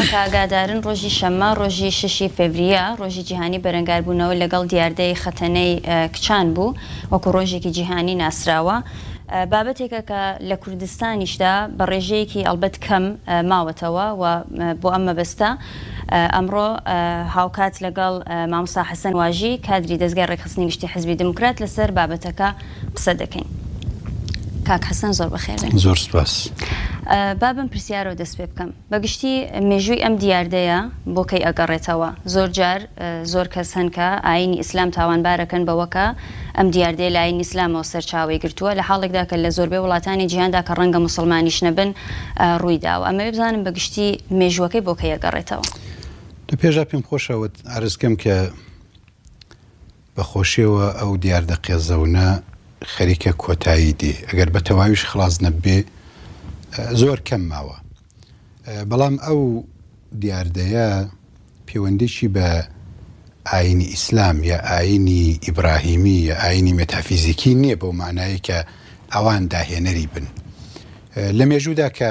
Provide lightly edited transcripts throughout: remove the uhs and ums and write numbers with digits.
کاگادارن ڕۆژی شەممە ڕۆژی 6 فێڤریە ڕۆژی جیهانی بەرەنگاربوونەوە لەگەڵ دیاردەی خەتەنەی کچان بوو وەکو ڕۆژێکی جیهانی ناسراوە. بابەتێکە کە لە کوردستانیشدا بە ڕێژەیەکی ئەلبەت کەم ماوەتەوە و بۆ ئەم مەبەستە ئەمڕۆ هاوکات لەگەڵ مامۆستا حەسەن واژی کادری دەستگای ڕێکخستنی گشتی حیزبی دموکرات لەسەر بابەتەکە قسە دەکەین. کاک حەسەن زۆر بەخێرن. زۆر سپاس. بابم پرسیارەوە دەست پێ بکەم بەگشتی مێژووی ئەم دیاردەیە بۆ کەی ئەگەڕێتەوە. زۆر جار زۆر کەس هەن کە ئاینی ئیسلام تاوانبارەکەن بەوەکە ئەم دیاردەیە لە ئاینی ئیسلامەوە سەرچاوی گرتووە لە حاڵێکدا کە لە زۆربەی وڵاتانی جیهاندا کە ڕەنگە موسڵمانیش نەبن ڕوویداوە. ئەمەوێ بزانم بەگشتی مێژووەکەی بۆ کەی ئەگەڕێتەوە. لە پێشا پێم خۆشەوە عەرزکەم کە بەخۆشیەوە ئەو دیاردە قێزەونە خەریکە کۆتایی دی ئەگەر بە تەواویش خلاص نەبێ زۆر کەم ماوە. بەڵام ئەو دیاردەیە پەیوەندیشی بە ئاینی ئیسلام یا ئاینی ئیبراهیمی یا ئاینی مێتافیزیکی نییە بەو معنایی کە ئەوان داهێنەری بن. لە مێژوودا کە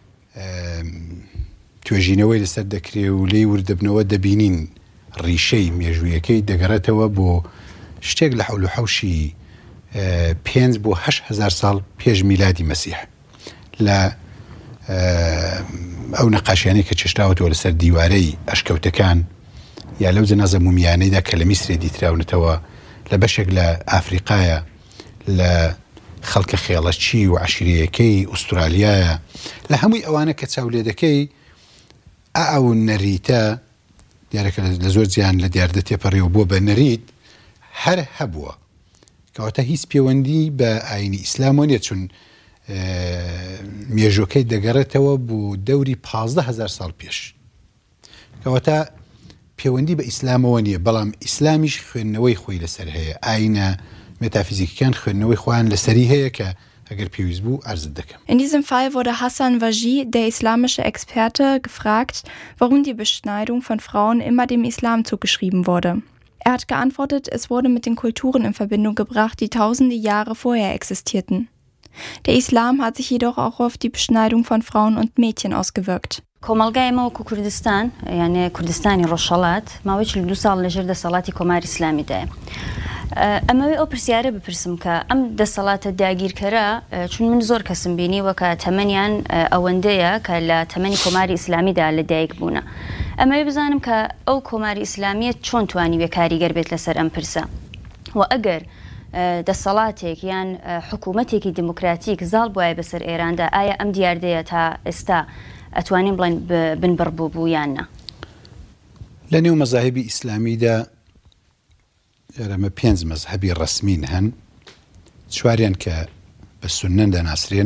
توێژینەوەی لەسەر دەکرێ و لێی وردەبنەوە دەبینین ڕیشەی مێژوویەکەی دەگەڕێتەوە بۆ شتێک لە حەول و حەوشی 5 بۆ 8,000 ساڵ پێش میلادی مەسیح لە ئەو نەقاشیانەی کە چێشراوەتەوە لەسەر دیوارەی ئەشکەوتەکان یا لەو جەنازە مومیانەیدا کە لە میسرێ دیتراونەتەوە لە بەشێک لە ئافریقایە لە خەڵکە خێڵەچی و عەشیرەیەکەی ئوسترالیایە لە هەمووی ئەوانە کە چاولێ دەکەی ئەو نەریتە دیارەکە لە زۆر جیان لە دیاردە تێپەڕێەوە بۆ بە نەریت هەر هەبووە کەواتە هیچ پەیوەندی بە ئاینی ئیسلامۆ نیە چون مێژوەکەی دەگەڕێتەوە بۆ دەوری 15,000 ساڵ پێش کەواتە پەیوەندی بە ئیسلامەوە نییە بەڵام ئیسلامیش خوێندنەوەی خۆی لەسەر هەیە ئاینە مێتافیزیکیەکان خوێندنەوەی خۆیان لەسەری هەیە کە اگر پێویست بوو عرضت دەکەم. In diesem Fall wurde Hassan Waji, der islamische Experte, gefragt, warum die Beschneidung von Frauen immer dem Islam zugeschrieben wurde. Er hat geantwortet, es wurde mit den Kulturen in Verbindung gebracht, die tausende Jahre vorher existierten. Der Islam hat sich jedoch auch auf die Beschneidung von Frauen und Mädchen ausgewirkt. کۆمەڵگای ئەمەوەکو کوردستان یعنی کوردستانی ڕۆژهەڵات ماوەی 2 ساڵ لەژێر دەسەڵاتی کۆماری ئیسلامیدایە. ئەمەوێ ئەو پرسیارە بپرسم کە ئەم دەسەڵاتە داگیرکەرە چون من زۆر کەسم بینی وەکە تەمەنیان ئەوەندەیە کە لە تەمەنی کۆماری ئیسلامیدا لە دایک بوونە. ئەمەوێ بزانم کە ئەو کۆماری ئیسلامیە چۆن توانی بێ کاریگەر بێت لەسەر ئەم پرسە و ئەگەر دەسەڵاتێک یان حکوومەتێکی دموکراتیک زاڵ بواە بەسەر ئێراندا ئایا ئەم دیاردەیە تا ئێستا ئەتوانین بڵێن بنبڕ بوو یاننا. لە نێو مەزاهبی ئیسلامیدا ئەمە 5 مەزهبی ڕەسمین هەن چواریان کە بە سونەن دەناسرێن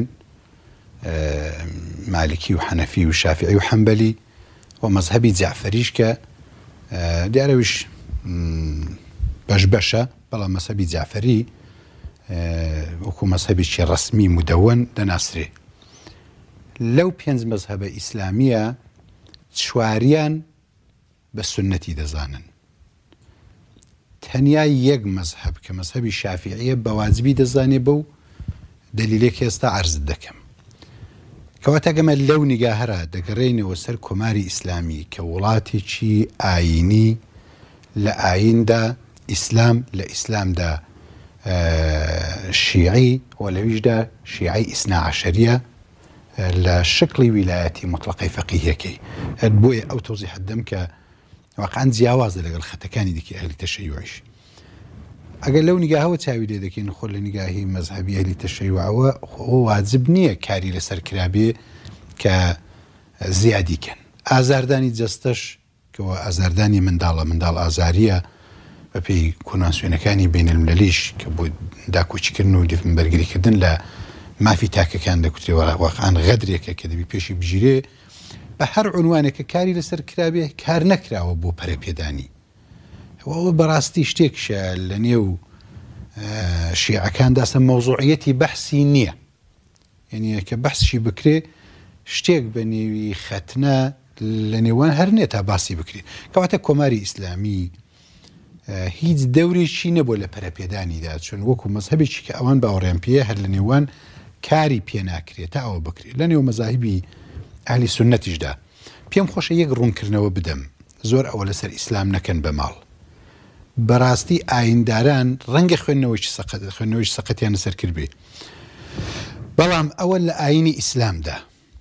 مالکی و حەنەفی و شافعی و حەمبەلی و مەزهبی جعفەریش کە دیارەویش بەشە بەڵام مەزهبی جعفەری وەکو مەزهبێکی ڕەسمی مدەوەن دەناسرێ. لەو 5 مەزهبە ئیسلامیە چواریان بە سونەتی دەزانن. تەنیا یەک مەزهب کە مەزهبی شافعیە بەواجبی دەزانێ بەو دەلیلێک ئێستا عەرزت دەکەم. کەواتە گەمە لەو نیگاهەرە دەگەڕێینەوە سەر کۆماری ئیسلامی کە وڵاتێکی ئاینی لە ئایندا ئیسلام لە ئیسلامدا شیعی و لەویشدا شیعی ئیسنا عەشەریە لە شکلی ویلایەتی مطلقەی فەقیهەکەی بۆیە ئەو تەوزیح دەم کە واقعاً جیاوازە لەگەڵ خەتەکانی دیکە ئەهلی تەشەیوعیش. ئەگەر لەو نیگاهەوە چاوی لێ دەکەین خۆ لە نیگاهی مەزهبی ئەهلی تەشەیوعەوە واجب نییە کاری لەسەر کرابێ کە زیادیکەن. ئازاردانی جەستەش کەەوە ئازاردانی منداڵ ئازاریە بە پێی کۆنانسوێنەکانی بینالملەلیش کە بۆ داکۆچیکردن و بەرگریکردن لە مافی تاکەکان دەکوترێەوە واقعاً غەدرێکە کە دەبی پێشی بژیرێ بە هەر عنوانێکە کاری لەسەر کرابێ کار نەکراوە بۆ پەرەپێدانی. ئەوە بەڕاستی شتێکشە لە نێو شیعەکان داسە مەوزوعیەتی بەحسی نییە. یعنی کە بەحسشی بکرێ شتێک بە نێوی خەتنە لە نێوان هەر نێت تا باسی بکرێ. کەواتە کۆماری ئیسلامی هیچ دەورێکی نەبووە لە پەرەپێدانیدا چون وەکو مەزهبێکی کە ئەوان باوەڕیان پێ هەر لە نێوان کاری پێ ناکرێت تا ئەوە بکرێت. لە نێو مەزاهبی ئەهلی سونەتیشدا پێم خۆشە یەک ڕوونکردنەوە بدەم زۆر ئەوە لەسەر ئیسلام نەکەن بە ماڵ بەڕاستی ئاینداران ڕەنگە خوێندنەوەی سەقەتیان لەسەر کرد بێ بەڵام ئەوە لە ئاینی ئیسلامدا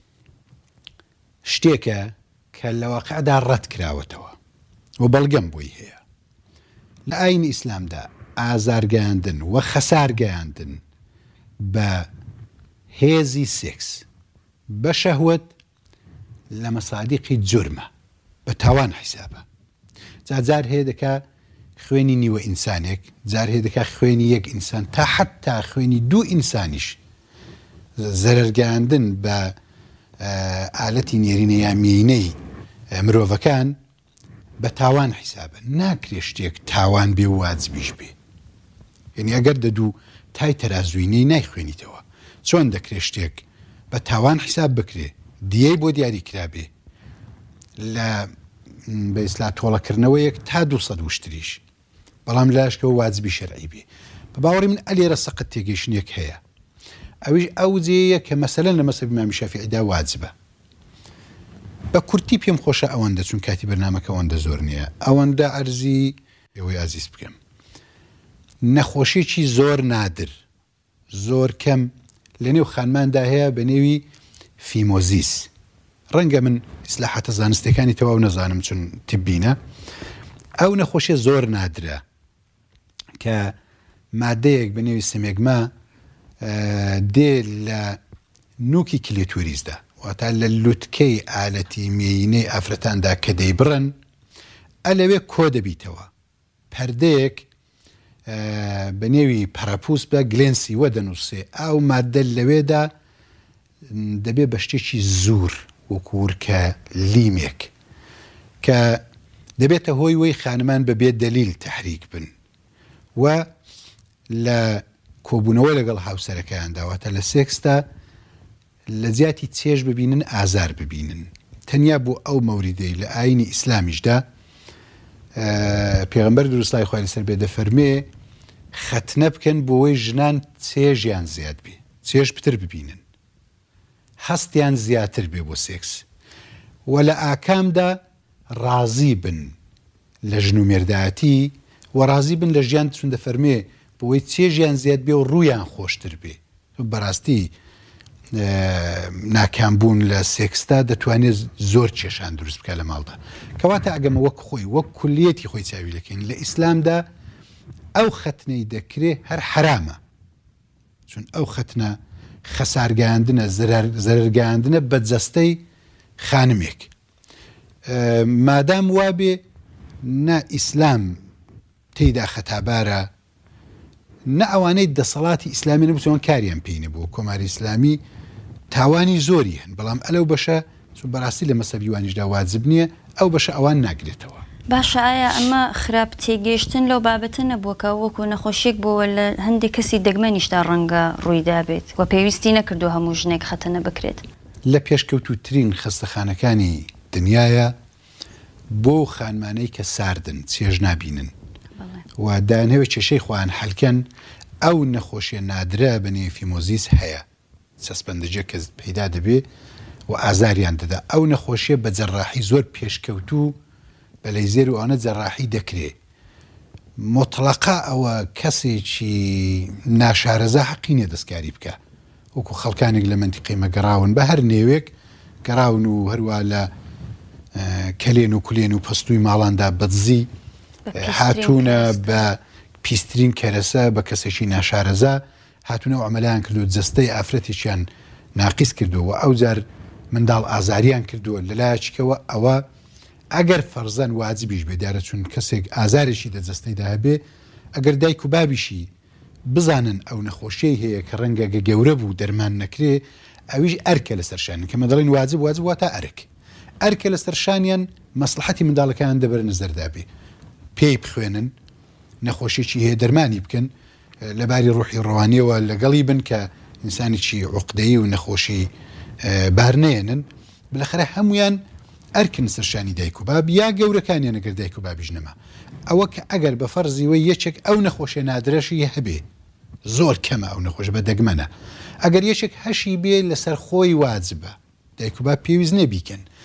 شتێکە کە لە واقعدا ڕەت کراوەتەوە و بەڵگەم بۆی هەیە لە ئاینی ئیسلامدا ئازارگەیاندن و خەسارگەیاندن بە هێزی سێکس بە شەهوەت لە مەسادیقی جورمە بە تاوان حیسابە جار هەیە دەکا خوێنی نیوە ئینسانێک جار هەیە دەکا خوێنی یەک ئینسان تا حتا خوێنی دوو ئینسانیش زەرەرگەیاندن بە ئالەتی نێرینە یا مێینەی مرۆڤەکان بە تاوان حیسابە ناکرێ شتێک تاوان بێ و واجبیش بێ یعنی ئەگەر دەدوو تای تەرازوینەی نایخوێنیتەوە چۆن دەکرێ شتێک بە تاوان حیساب بکرێ دیەی بۆ دیاری کرابێ لە بە ئیسلا تۆڵەکردنەوەیەک تا 200 وشتریش بەڵام لاشکەوە واجبی شەرعی بێ بە باوەڕی من ئەلێرە سەقەت تێگەیشتنێک هەیە ئەویش ئەو جێیە کە مەسەلەن لە مەسەب ئیمامی شافعیدا واجبە بە کورتی پێم خۆشە ئەوەندە چون کاتی بەرنامەکە ئەوەندە زۆر نییە ئەوەندە ئەرزی ئێوەی ئازیز بکەم نەخۆشیێکی زۆر نادر زۆر کەم لە نێو خانماندا هەیە بە نێوی فیمۆزیس ڕەنگە من ئیسلاحاتە زانستەکانی تەواو نەزانم چون تبینە ئەو نەخۆشیە زۆر نادرە کە مادەیەک بە نێوی سمێگما دێ لە نوکی کلێتوریزدا واتە لە لوتکەی ئالەتی مێینەی ئافرەتاندا کە دەیبڕن ئەلەوێ کۆ دەبیتەوە پەردەیەک بە نێوی پەرەپوس بە گلێنسی وە دەنووسێ ئەو مادە لەوێدا دەبێ بە شتێکی زوور وەکوورکە لیمێک کە دەبێتە هۆی وەی خانمان بەبێ دەلیل تەحریک بن و لە کۆبوونەوە لەگەڵ هاوسەرەکەیانداواتە لە سێکستا لە زیاتی چێژ ببینن ئازار ببینن تەنیا بۆ ئەو مەوریدەی لە ئاینی ئیسلامیشدا پێغەمبەر دروستای خوای لەسەر بێ دەفەرمێ خەتنە بکەن بۆەوەی ژنان چێژیان زیاد بێ چێژ پتر ببینن هەستیان زیاتر بێ بۆ سێکس و لە ئاکامدا ڕازی بن لە ژن و مێردایەتی و ڕازی بن لە ژیان چون دەفەرمێ بۆی چێژیان زیاد بێ و ڕوویان خۆشتر بێ بەڕاستی ناکامبوون لە سێکستا دەتوانێت زۆر کێشان دروست بکە لە ماڵدا کەواتە ئەگەمە وەک خۆی وەک کولیەتی خۆی چاوی لەکەین لە ئیسلامدا ئەو خەتنەی دەکرێ هەر حرامە چون ئەو خەتنە خەسارگەیاندنە زەرەرگەیاندنە بە جەستەی خانمێک مادام وابێ نە ئیسلام تێیدا خەتابارە نە ئەوانەی دەسەڵاتی ئیسلامی نەبووەوە کاریان پێی نەبوو کۆماری ئیسلامی تاوانی زۆری هەن بەڵام ئەلەو بەشە چون بەڕاستی لە مەسەبیوانیشدا واجب نییە ئەو بەشە ئەوان ناگرێتەوە باشە ئایا ئەمە خراپ تێگەیشتن لەو بابەتە نەبووەکە وەکو نەخۆشیێک بۆوە لە هەندێک کەسی دەگمەنیشدا ڕەنگە ڕوویدا بێت و پێویستی نەکردو هەموو ژنێک خەتەنە بکرێت لە پێشکەوتوترین خەستەخانەکانی دنیاە بۆ خانمانەی کە ساردن چێژ نابینن و دانەوێت کێشەی خۆیان حەلکەن ئەو نەخۆشیە نادرە بە نێوی فیمۆزیس هەیە سەسپەندەجە کە پەیدا دەبێ و ئازاریان دەدا ئەو نەخۆشیە بە جەڕاحی زۆر پێشکەوتوو بە لەیزێر و ئەوانە جەڕاحی دەکرێ مۆتڵەقا ئەوە کەسێکی ناشارەزا حەقی نیە دەستکاری بکە وەکو خەڵکانێک لە منتیقەی مەگەڕاون بە هەر نێوێک گەڕاون و هەروە لە کەلێن و کولێن و پەستووی ماڵاندا بەدزی هاتوونە بە پیسترین کەرەسە بە کەسێکی ناشارەزا هاتوونە و ئەمەلیان کردو جەستەی ئافرەتێکیان ناقیس کردووە ئەو جار منداڵ ئازاریان کردووە لەلایەکەوە ئەوە ئەگەر فەرزەن واجبیش بێدارە چون کەسێک ئازارێکی دەجەستەیدا هەبێ ئەگەر دایک و بابیشی بزانن ئەو نەخۆشیەی هەیە کە ڕەنگە گەورە بوو دەرمان نەکرێ ئەویش ئەرکە لە سەرشانن کەمە دەڵێن واجب واتە ئەرکە لە سەرشانیان مەسلحەتی منداڵەکان دەبەرنە زەردابێ پێی بخوێنن نەخۆشیێکی هەیە دەرمانی بکەن لەباری ڕوحی ڕەوانیەوە لەگەڵی بن کە ئینسانێکی عوقدەیی و نەخۆشی بارنێنن بلەخرە هەمویان ئەرکن سەرشانی دایک و باب یا گەورەکانیان ئەگەر دایک و بابیش نەما ئەوە کە ئەگەر بە فەرزیوە یەکێک ئەو نەخۆشیە نادرەشی هەبێ زۆر کەمە ئەو نەخۆش بە دەگمەنە ئەگەر یەکێک هەشی بێ لەسەر خۆی واجبە دایک و باب پێویست نەبیکەن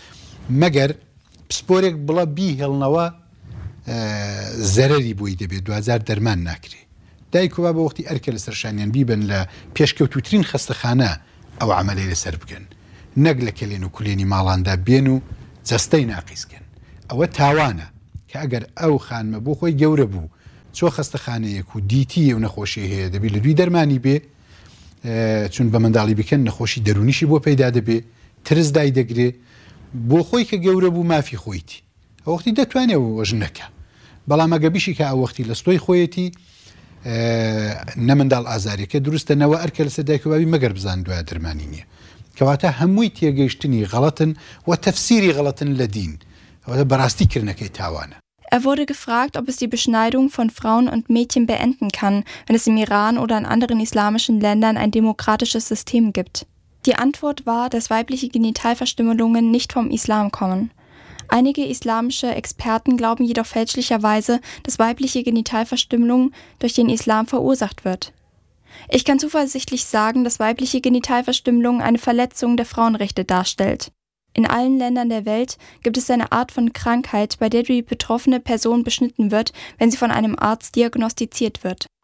مەگەر پسپۆرێک بڵە بیهێڵنەوە زەرەری بۆی دەبێت دوزار دەرمان ناکرێ دایک و بابە وەختی ئەرکە لە سەرشانیان بیبن لە پێشکەوتوترین خەستەخانە ئەو عملەی لەسەر بکەن نەک لە کلێن و کولێنی ماڵاندا بێن و جەستەی ناقیسکەن ئەوە تاوانە کە ئەگەر ئەو خانمە بۆ خۆی گەورە بوو چۆ خەستەخانەیەک و دیتی و نەخۆشی هەیە دەبێت لە دوی دەرمانی بێ چون بە منداڵی بکەن نەخۆشی دەرونیشی بۆ پەیدا دەبێ ترس دای دەگرێ بۆ خۆی کە گەورە بوو مافی خۆیتی ئەوەختی دەتوانێت وەژن نەکە بەڵام ئەگەبیشی کە ئەوەختی لە ستۆی خۆیەتی نەمنداڵ ئازارێکە دروستەنەوە ئەرکە لەسەر دایکۆبابی مەگەر بزان دوای دەرمانی نییە کەواتە هەمووی تێگەیشتنی غەڵەتن و تەفسیری غەڵەتن لە دین ئەوە بەڕاستیکردنەکەی تاوانە. Er wurde gefragt, ob es die Beschneidung von Frauen und Mädchen beenden kann, wenn es im Iran oder in anderen islamischen Ländern ein demokratisches System gibt. Die Antwort war, dass weibliche Genitalverstümmelungen nicht vom Islam kommen. Einige islamische Experten glauben jedoch fälschlicherweise, dass weibliche Genitalverstümmelung durch den Islam verursacht wird. Ich kann zuversichtlich sagen, dass weibliche Genitalverstümmelung eine Verletzung der Frauenrechte darstellt. In allen Ländern der Welt gibt es eine Art von Krankheit, bei der die betroffene Person beschnitten wird, wenn sie von einem Arzt diagnostiziert wird.